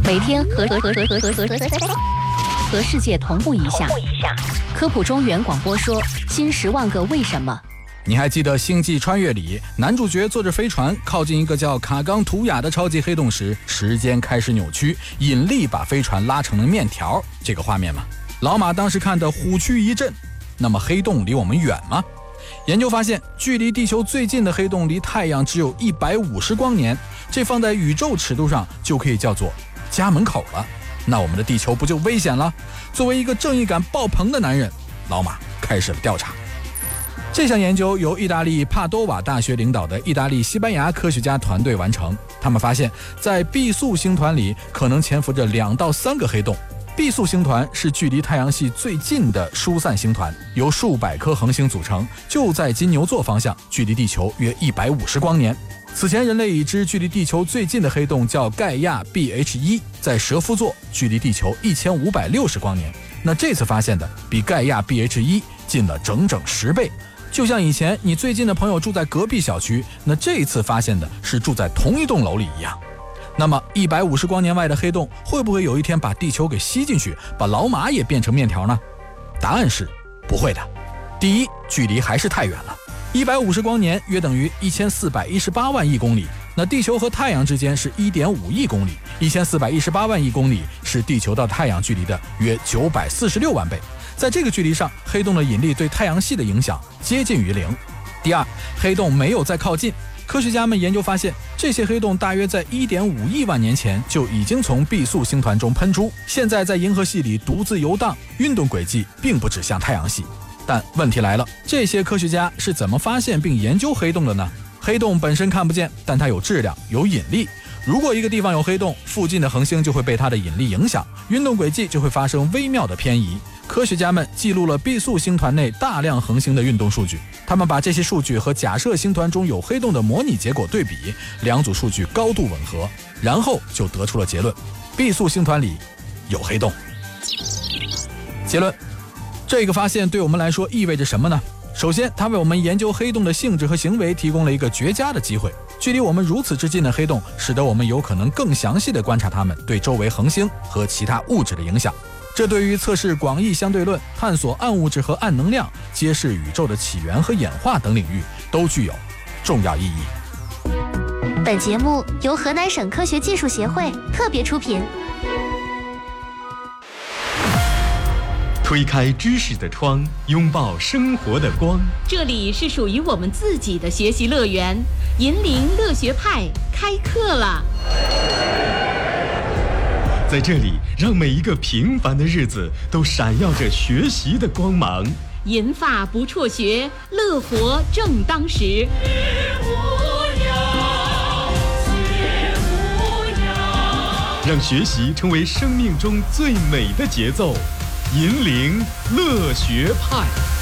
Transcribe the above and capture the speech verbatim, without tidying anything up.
每天和和和和和和和和和世界同步一下。科普中原广播说：新十万个为什么。 你还记得《星际穿越》里男主角坐着飞船靠近一个叫卡冈图雅的超级黑洞时，时间开始扭曲，引力把飞船拉成了面条这个画面吗？老马当时看得虎躯一震。那么黑洞离我们远吗？研究发现，距离地球最近的黑洞离太阳只有一百五十光年，这放在宇宙尺度上就可以叫做家门口了。那我们的地球不就危险了？作为一个正义感爆棚的男人，老马开始了调查。这项研究由意大利帕多瓦大学领导的意大利西班牙科学家团队完成。他们发现，在毕宿星团里可能潜伏着两到三个黑洞。毕宿星团是距离太阳系最近的疏散星团，由数百颗恒星组成，就在金牛座方向，距离地球约一百五十光年。此前人类已知距离地球最近的黑洞叫盖亚 B H 一， 在蛇夫座，距离地球一千五百六十光年。那这次发现的比盖亚 B H 一 近了整整十倍。就像以前你最近的朋友住在隔壁小区，那这一次发现的是住在同一栋楼里一样。那么一百五十光年外的黑洞会不会有一天把地球给吸进去，把老马也变成面条呢？答案是不会的。第一，距离还是太远了。一百五十光年约等于一千四百一十八万亿公里，那地球和太阳之间是 一点五亿公里，一千四百一十八万亿公里是地球到太阳距离的约九百四十六万倍。在这个距离上，黑洞的引力对太阳系的影响接近于零。第二，黑洞没有再靠近。科学家们研究发现，这些黑洞大约在 一点五亿万年前就已经从毕宿星团中喷出，现在在银河系里独自游荡，运动轨迹并不指向太阳系。但问题来了，这些科学家是怎么发现并研究黑洞的呢？黑洞本身看不见，但它有质量，有引力。如果一个地方有黑洞，附近的恒星就会被它的引力影响，运动轨迹就会发生微妙的偏移。科学家们记录了毕宿星团内大量恒星的运动数据，他们把这些数据和假设星团中有黑洞的模拟结果对比，两组数据高度吻合，然后就得出了结论：毕宿星团里有黑洞。结论，这个发现对我们来说意味着什么呢？首先，它为我们研究黑洞的性质和行为提供了一个绝佳的机会。距离我们如此之近的黑洞，使得我们有可能更详细地观察它们对周围恒星和其他物质的影响。这对于测试广义相对论、探索暗物质和暗能量、揭示宇宙的起源和演化等领域都具有重要意义。 本节目由河南省科学技术协会特别出品。 推开知识的窗，拥抱生活的光。 这里是属于我们自己的学习乐园，银铃乐学派开课了。 在这里，让每一个平凡的日子都闪耀着学习的光芒。 银发不辍学，乐活正当时。 让学习成为生命中最美的节奏。银铃乐学派。